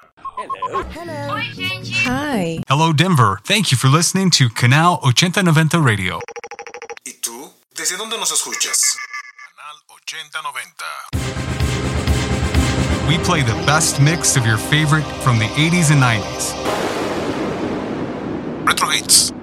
Hi. Hello, Denver. Thank you for listening to Canal 8090 Radio. ¿Y tú? ¿Desde dónde nos escuchas? Canal 8090. We play the best mix of your favorite from the 80s and 90s. Retro Hits.